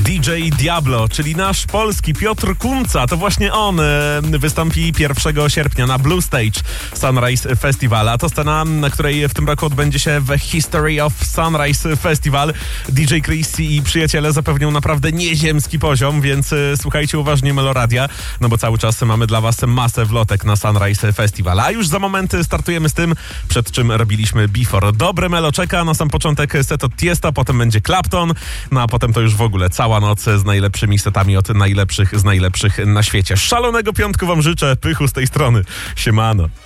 DJ Diablo, czyli nasz polski Piotr Kunca, to właśnie on wystąpi 1 sierpnia na Blue Stage Sunrise Festival. A to scena, na której w tym roku odbędzie się The History of Sunrise Festival. DJ Chrissy i przyjaciele zapewnią naprawdę nieziemski poziom, więc słuchajcie uważnie Meloradia, no bo cały czas mamy dla was masę wlotek na Sunrise Festival. A już za moment startujemy z tym, przed czym robiliśmy Before. Dobre Melo czeka, na sam początek set od Tiesta, potem będzie Clapton, no a potem to już w ogóle cała noc z najlepszymi setami od najlepszych z najlepszych na świecie. Szalonego piątku wam życzę, Pychu z tej strony. Siemano.